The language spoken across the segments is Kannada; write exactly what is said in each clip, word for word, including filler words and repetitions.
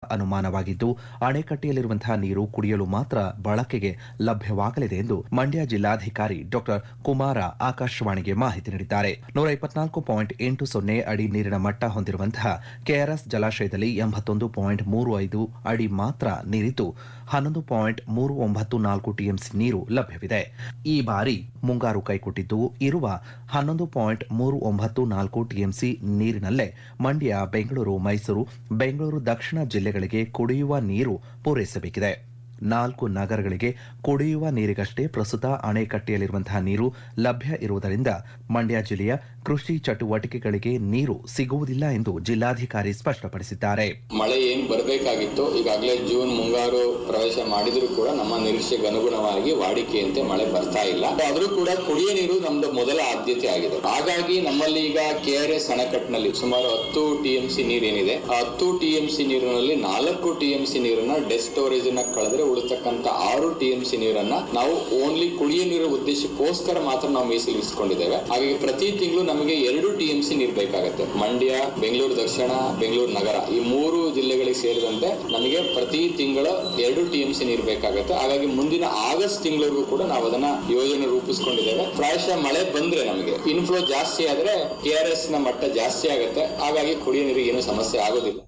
ಅನುಮಾನವಾಗಿದ್ದು ಅಣೆಕಟ್ಟೆಯಲ್ಲಿರುವಂತಹ ನೀರು ಕುಡಿಯಲು ಮಾತ್ರ ಬಳಕೆಗೆ ಲಭ್ಯವಾಗಲಿದೆ ಎಂದು ಮಂಡ್ಯ ಜಿಲ್ಲಾಧಿಕಾರಿ ಡಾಕ್ಟರ್ ಕುಮಾರ ಆಕಾಶವಾಣಿಗೆ ಮಾಹಿತಿ ನೀಡಿದ್ದಾರೆ. ನೂರ ಇಪ್ಪತ್ನಾಲ್ಕು ಪಾಯಿಂಟ್ ಎಂಟು ಸೊನ್ನೆ ಅಡಿ ನೀರಿನ ಮಟ್ಟ ಹೊಂದಿರುವಂತಹ ಕೆಆರ್ಎಸ್ ಜಲಾಶಯದಲ್ಲಿ ಎಂಬತ್ತೊಂದು ಪಾಯಿಂಟ್ ಮೂರು ಐದು ಅಡಿ ಮಾತ್ರ ನೀರಿದ್ದು ಹನ್ನೊಂದು ಪಾಯಿಂಟ್ ಮೂರು ಒಂಬತ್ತು ನಾಲ್ಕು ಟಿಎಂಸಿ ನೀರು ಲಭ್ಯವಿದೆ. ಈ ಬಾರಿ ಮುಂಗಾರು ಕೈಕೊಟ್ಟಿದ್ದು ಇರುವ ಹನ್ನೊಂದು ಪಾಯಿಂಟ್ ಮೂರು ಒಂಬತ್ತು ನಾಲ್ಕು ಟಿಎಂಸಿ ನೀರಿನಲ್ಲೇ ಮಂಡ್ಯ, ಬೆಂಗಳೂರು, ಮೈಸೂರು, ಬೆಂಗಳೂರು ದಕ್ಷಿಣ ಜಿಲ್ಲೆಗಳಿಗೆ ಕುಡಿಯುವ ನೀರು ಪೂರೈಸಬೇಕಿದೆ. ನಾಲ್ಕು ನಗರಗಳಿಗೆ ಕುಡಿಯುವ ನೀರಿಗಷ್ಟೇ ಪ್ರಸ್ತುತ ಅಣೆಕಟ್ಟೆಯಲ್ಲಿರುವಂತಹ ನೀರು ಲಭ್ಯ ಇರುವುದರಿಂದ ಮಂಡ್ಯ ಜಿಲ್ಲೆಯ ಕೃಷಿ ಚಟುವಟಿಕೆಗಳಿಗೆ ನೀರು ಸಿಗುವುದಿಲ್ಲ ಎಂದು ಜಿಲ್ಲಾಧಿಕಾರಿ ಸ್ಪಷ್ಟಪಡಿಸಿದ್ದಾರೆ. ಮಳೆ ಏನ್ ಬರಬೇಕಾಗಿತ್ತು ಈಗಾಗಲೇ ಜೂನ್ ಮುಂಗಾರು ಪ್ರವೇಶ ಮಾಡಿದ್ರು ಕೂಡ ನಮ್ಮ ನಿರೀಕ್ಷೆಗೆ ಅನುಗುಣವಾಗಿ ವಾಡಿಕೆಯಂತೆ ಮಳೆ ಬರ್ತಾ ಇಲ್ಲ. ಆದರೂ ಕೂಡ ಕುಡಿಯುವ ನೀರು ನಮ್ದು ಮೊದಲ ಆದ್ಯತೆ ಆಗಿದೆ. ಹಾಗಾಗಿ ನಮ್ಮಲ್ಲಿ ಈಗ ಕೆಆರ್ಎಸ್ ಅಣೆಕಟ್ಟಿನಲ್ಲಿ ಸುಮಾರು ಹತ್ತು ಟಿಎಂಸಿ ನೀರೇನಿದೆ ಆ ಹತ್ತು ಟಿಎಂಸಿ ನೀರಿನಲ್ಲಿ ನಾಲ್ಕು ಟಿಎಂಸಿ ನೀರನ್ನ ಡೆತ್ ಸ್ಟೋರೇಜ್ ನ ಕಳೆದ್ರೆ ಉಳಿತಕ್ಕಂತ ಆರು ಟಿಎಂಸಿ ನೀರನ್ನ ನಾವು ಓನ್ಲಿ ಕುಡಿಯುವ ನೀರು ಉದ್ದೇಶಕ್ಕೋಸ್ಕರ ಮಾತ್ರ ನಾವು ಮೀಸಲಿರಿಸಿಕೊಂಡಿದ್ದೇವೆ. ಹಾಗಾಗಿ ಪ್ರತಿ ತಿಂಗಳು ನಮಗೆ ಎರಡು ಟಿಎಂಸಿ ನೀರು ಬೇಕಾಗುತ್ತೆ. ಮಂಡ್ಯ, ಬೆಂಗಳೂರು ದಕ್ಷಿಣ, ಬೆಂಗಳೂರು ನಗರ ಈ ಮೂರು ಜಿಲ್ಲೆಗಳಿಗೆ ಸೇರಿದಂತೆ ನಮಗೆ ಪ್ರತಿ ತಿಂಗಳ ಎರಡು ಟಿಎಂಸಿ ನೀರು ಬೇಕಾಗುತ್ತೆ. ಹಾಗಾಗಿ ಮುಂದಿನ ಆಗಸ್ಟ್ ತಿಂಗಳಿಗೂ ಕೂಡ ನಾವು ಅದನ್ನ ಯೋಜನೆ ರೂಪಿಸಿಕೊಂಡಿದ್ದೇವೆ. ಪ್ರಾಯಶಃ ಮಳೆ ಬಂದ್ರೆ ನಮಗೆ ಇನ್ಫ್ಲೋ ಜಾಸ್ತಿ ಆದ್ರೆ ಕೆಆರ್ಎಸ್ ನ ಮಟ್ಟ ಜಾಸ್ತಿ ಆಗುತ್ತೆ. ಹಾಗಾಗಿ ಕುಡಿಯುವ ನೀರಿಗೆ ಏನು ಸಮಸ್ಯೆ ಆಗೋದಿಲ್ಲ.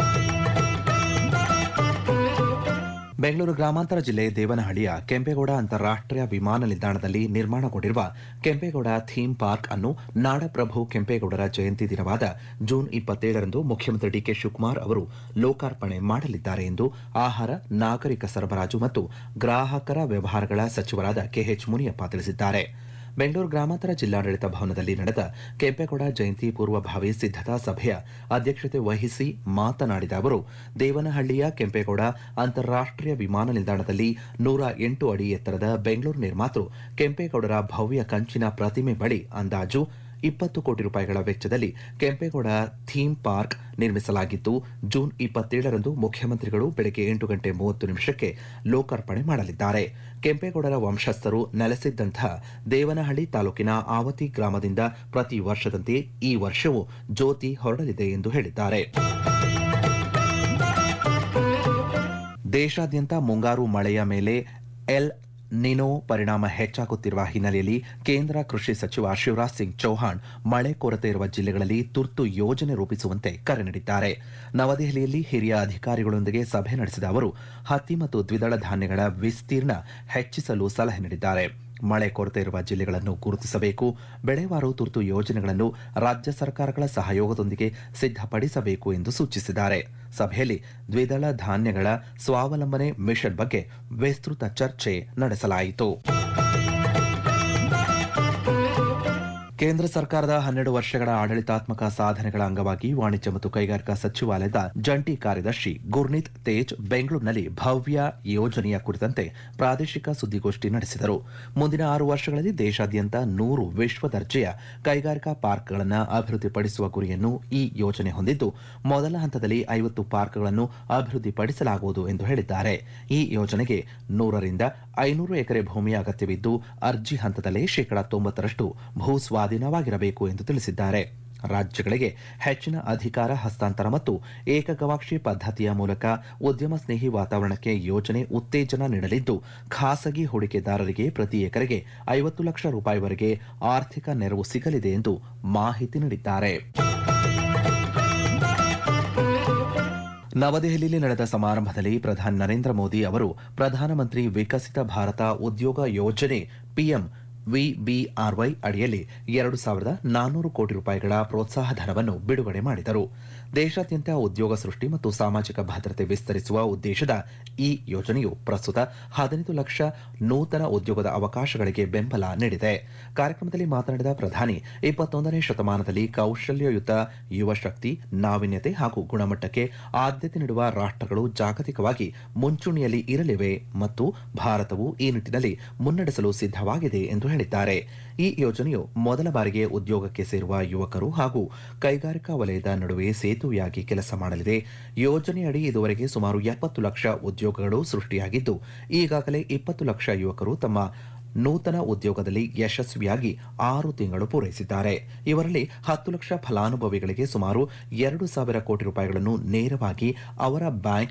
ಬೆಂಗಳೂರು ಗ್ರಾಮಾಂತರ ಜಿಲ್ಲೆ ದೇವನಹಳ್ಳಿಯ ಕೆಂಪೇಗೌಡ ಅಂತಾರಾಷ್ಟ್ರೀಯ ವಿಮಾನ ನಿಲ್ದಾಣದಲ್ಲಿ ನಿರ್ಮಾಣಗೊಂಡಿರುವ ಕೆಂಪೇಗೌಡ ಥೀಮ್ ಪಾರ್ಕ್ ಅನ್ನು ನಾಡಪ್ರಭು ಕೆಂಪೇಗೌಡರ ಜಯಂತಿ ದಿನವಾದ ಜೂನ್ ಇಪ್ಪತ್ತೇಳರಂದು ಮುಖ್ಯಮಂತ್ರಿ ಡಿಕೆ ಶಿವಕುಮಾರ್ ಅವರು ಲೋಕಾರ್ಪಣೆ ಮಾಡಲಿದ್ದಾರೆ ಎಂದು ಆಹಾರ, ನಾಗರಿಕ ಸರಬರಾಜು ಮತ್ತು ಗ್ರಾಹಕರ ವ್ಯವಹಾರಗಳ ಸಚಿವರಾದ ಕೆಎಚ್ ಮುನಿಯಪ್ಪ ತಿಳಿಸಿದ್ದಾರೆ. ಬೆಂಗಳೂರು ಗ್ರಾಮಾಂತರ ಜಿಲ್ಲಾಡಳಿತ ಭವನದಲ್ಲಿ ನಡೆದ ಕೆಂಪೇಗೌಡ ಜಯಂತಿ ಪೂರ್ವಭಾವಿ ಸಿದ್ದತಾ ಸಭೆಯ ಅಧ್ಯಕ್ಷತೆ ವಹಿಸಿ ಮಾತನಾಡಿದ ಅವರು, ದೇವನಹಳ್ಳಿಯ ಕೆಂಪೇಗೌಡ ಅಂತಾರಾಷ್ಟ್ರೀಯ ವಿಮಾನ ನಿಲ್ದಾಣದಲ್ಲಿ ನೂರ ಎಂಟು ಅಡಿ ಎತ್ತರದ ಬೆಂಗಳೂರು ನಿರ್ಮಾತೃ ಕೆಂಪೇಗೌಡರ ಭವ್ಯ ಕಂಚಿನ ಪ್ರತಿಮೆ ಬಳಿ ಅಂದಾಜು ಇಪ್ಪತ್ತು ಕೋಟಿ ರೂಪಾಯಿಗಳ ವೆಚ್ಚದಲ್ಲಿ ಕೆಂಪೇಗೌಡ ಥೀಮ್ ಪಾರ್ಕ್ ನಿರ್ಮಿಸಲಾಗಿದ್ದು ಜೂನ್ ಇಪ್ಪತ್ತೇಳರಂದು ಮುಖ್ಯಮಂತ್ರಿಗಳು ಬೆಳಗ್ಗೆ ಎಂಟು ಗಂಟೆ ಮೂವತ್ತು ನಿಮಿಷಕ್ಕೆ ಲೋಕಾರ್ಪಣೆ ಮಾಡಲಿದ್ದಾರೆ. ಕೆಂಪೇಗೌಡರ ವಂಶಸ್ಥರು ನೆಲೆಸಿದ್ದಂತಹ ದೇವನಹಳ್ಳಿ ತಾಲೂಕಿನ ಆವತಿ ಗ್ರಾಮದಿಂದ ಪ್ರತಿ ವರ್ಷದಂತೆ ಈ ವರ್ಷವೂ ಜ್ಯೋತಿ ಹೊರಡಲಿದೆ ಎಂದು ಹೇಳಿದ್ದಾರೆ. ದೇಶಾದ್ಯಂತ ಮುಂಗಾರು ಮಳೆಯ ಮೇಲೆ ಎಲ್ ನಿನೋ ಪರಿಣಾಮ ಹೆಚ್ಚಾಗುತ್ತಿರುವ ಹಿನ್ನೆಲೆಯಲ್ಲಿ ಕೇಂದ್ರ ಕೃಷಿ ಸಚಿವ ಶಿವರಾಜ್ ಸಿಂಗ್ ಚೌಹಾಣ್ ಮಳೆ ಕೊರತೆ ಇರುವ ಜಿಲ್ಲೆಗಳಲ್ಲಿ ತುರ್ತು ಯೋಜನೆ ರೂಪಿಸುವಂತೆ ಕರೆ ನೀಡಿದ್ದಾರೆ. ನವದೆಹಲಿಯಲ್ಲಿ ಹಿರಿಯ ಅಧಿಕಾರಿಗಳೊಂದಿಗೆ ಸಭೆ ನಡೆಸಿದ ಅವರು ಹತ್ತಿ ಮತ್ತು ದ್ವಿದಳ ಧಾನ್ಯಗಳ ವಿಸ್ತೀರ್ಣ ಹೆಚ್ಚಿಸಲು ಸಲಹೆ ನೀಡಿದ್ದಾರೆ. ಮಳೆ ಕೊರತೆ ಇರುವ ಜಿಲ್ಲೆಗಳನ್ನು ಗುರುತಿಸಬೇಕು, ಬೆಳೆವಾರು ತುರ್ತು ಯೋಜನೆಗಳನ್ನು ರಾಜ್ಯ ಸರ್ಕಾರಗಳ ಸಹಯೋಗದೊಂದಿಗೆ ಸಿದ್ಧಪಡಿಸಬೇಕು ಎಂದು ಸೂಚಿಸಿದ್ದಾರೆ. ಸಭೆಯಲ್ಲಿ ದ್ವಿದಳ ಧಾನ್ಯಗಳ ಸ್ವಾವಲಂಬನೆ ಮಿಷನ್ ಬಗ್ಗೆ ವಿಸ್ತೃತ ಚರ್ಚೆ ನಡೆಸಲಾಯಿತು. ಕೇಂದ್ರ ಸರ್ಕಾರದ ಹನ್ನೆರಡು ವರ್ಷಗಳ ಆಡಳಿತಾತ್ಮಕ ಸಾಧನೆಗಳ ಅಂಗವಾಗಿ ವಾಣಿಜ್ಯ ಮತ್ತು ಕೈಗಾರಿಕಾ ಸಚಿವಾಲಯದ ಜಂಟಿ ಕಾರ್ಯದರ್ಶಿ ಗುರ್ನೀತ್ ತೇಜ್ ಬೆಂಗಳೂರಿನಲ್ಲಿ ಭವ್ಯ ಯೋಜನೆಯ ಕುರಿತಂತೆ ಪ್ರಾದೇಶಿಕ ಸುದ್ದಿಗೋಷ್ಠಿ ನಡೆಸಿದರು. ಮುಂದಿನ ಆರು ವರ್ಷಗಳಲ್ಲಿ ದೇಶಾದ್ಯಂತ ನೂರು ವಿಶ್ವ ದರ್ಜೆಯ ಕೈಗಾರಿಕಾ ಪಾರ್ಕ್ಗಳನ್ನು ಅಭಿವೃದ್ಧಿಪಡಿಸುವ ಗುರಿಯನ್ನು ಈ ಯೋಜನೆ ಹೊಂದಿದ್ದು ಮೊದಲ ಹಂತದಲ್ಲಿ ಐವತ್ತು ಪಾರ್ಕ್ಗಳನ್ನು ಅಭಿವೃದ್ಧಿಪಡಿಸಲಾಗುವುದು ಎಂದು ಹೇಳಿದ್ದಾರೆ. ಈ ಯೋಜನೆಗೆ ನೂರರಿಂದ ಐನೂರು ಎಕರೆ ಭೂಮಿಯ ಅಗತ್ಯವಿದ್ದು ಅರ್ಜಿ ಹಂತದಲ್ಲೇ ಶೇಕಡಾ ತೊಂಬತ್ತರಷ್ಟು ಭೂ ಸ್ವಾಧೀನವಾಗಿರಬೇಕು ಎಂದು ತಿಳಿಸಿದ್ದಾರೆ. ರಾಜ್ಯಗಳಿಗೆ ಹೆಚ್ಚಿನ ಅಧಿಕಾರ ಹಸ್ತಾಂತರ ಮತ್ತು ಏಕಗವಾಕ್ಷಿ ಪದ್ಧತಿಯ ಮೂಲಕ ಉದ್ಯಮ ಸ್ನೇಹಿ ವಾತಾವರಣಕ್ಕೆ ಯೋಜನೆ ಉತ್ತೇಜನ ನೀಡಲಿದ್ದು ಖಾಸಗಿ ಹೂಡಿಕೆದಾರರಿಗೆ ಪ್ರತಿ ಎಕರೆಗೆ ಐವತ್ತು ಲಕ್ಷ ರೂಪಾಯಿವರೆಗೆ ಆರ್ಥಿಕ ನೆರವು ಸಿಗಲಿದೆ ಎಂದು ಮಾಹಿತಿ ನೀಡಿದ್ದಾರೆ. ನವದೆಹಲಿಯಲ್ಲಿ ನಡೆದ ಸಮಾರಂಭದಲ್ಲಿ ಪ್ರಧಾನಿ ನರೇಂದ್ರ ಮೋದಿ ಅವರು ಪ್ರಧಾನಮಂತ್ರಿ ವಿಕಸಿತ ಭಾರತ ಉದ್ಯೋಗ ಯೋಜನೆ ಪಿಎಂ ವಿಬಿಆರ್ವೈ ಅಡಿಯಲ್ಲಿ ಎರಡು ಸಾವಿರದ ನಾನ್ನೂರು ಕೋಟಿ ರೂಪಾಯಿಗಳ ಪ್ರೋತ್ಸಾಹ ಧನವನ್ನು ಬಿಡುಗಡೆ ಮಾಡಿದರು. ದೇಶಾದ್ಯಂತ ಉದ್ಯೋಗ ಸೃಷ್ಟಿ ಮತ್ತು ಸಾಮಾಜಿಕ ಭದ್ರತೆ ವಿಸ್ತರಿಸುವ ಉದ್ದೇಶದ ಈ ಯೋಜನೆಯು ಪ್ರಸ್ತುತ ಹದಿನೈದು ಲಕ್ಷ ನೂತನ ಉದ್ಯೋಗದ ಅವಕಾಶಗಳಿಗೆ ಬೆಂಬಲ ನೀಡಿದೆ. ಕಾರ್ಯಕ್ರಮದಲ್ಲಿ ಮಾತನಾಡಿದ ಪ್ರಧಾನಿ, ಇಪ್ಪತ್ತೊಂದನೇ ಶತಮಾನದಲ್ಲಿ ಕೌಶಲ್ಯಯುತ ಯುವ ಶಕ್ತಿ, ನಾವೀನ್ಯತೆ ಹಾಗೂ ಗುಣಮಟ್ಟಕ್ಕೆ ಆದ್ಯತೆ ನೀಡುವ ರಾಷ್ಟ್ರಗಳು ಜಾಗತಿಕವಾಗಿ ಮುಂಚೂಣಿಯಲ್ಲಿ ಇರಲಿವೆ ಮತ್ತು ಭಾರತವು ಈ ನಿಟ್ಟಿನಲ್ಲಿ ಮುನ್ನಡೆಸಲು ಸಿದ್ಧವಾಗಿದೆ ಎಂದು ಹೇಳಿದ್ದಾರೆ. ಈ ಯೋಜನೆಯು ಮೊದಲ ಬಾರಿಗೆ ಉದ್ಯೋಗಕ್ಕೆ ಸೇರುವ ಯುವಕರು ಹಾಗೂ ಕೈಗಾರಿಕಾ ವಲಯದ ನಡುವೆ ಸೇತುವೆಯಾಗಿ ಕೆಲಸ ಮಾಡಲಿದೆ. ಯೋಜನೆಯಡಿ ಇದುವರೆಗೆ ಸುಮಾರು ಎಪ್ಪತ್ತು ಲಕ್ಷ ಉದ್ಯೋಗಗಳು ಸೃಷ್ಟಿಯಾಗಿದ್ದು ಈಗಾಗಲೇ ಇಪ್ಪತ್ತು ಲಕ್ಷ ಯುವಕರು ತಮ್ಮ ನೂತನ ಉದ್ಯೋಗದಲ್ಲಿ ಯಶಸ್ವಿಯಾಗಿ ಆರು ತಿಂಗಳು ಪೂರೈಸಿದ್ದಾರೆ. ಇವರಲ್ಲಿ ಹತ್ತು ಲಕ್ಷ ಫಲಾನುಭವಿಗಳಿಗೆ ಸುಮಾರು ಎರಡು ಸಾವಿರ ಕೋಟಿ ರೂಪಾಯಿಗಳನ್ನು ನೇರವಾಗಿ ಅವರ ಬ್ಯಾಂಕ್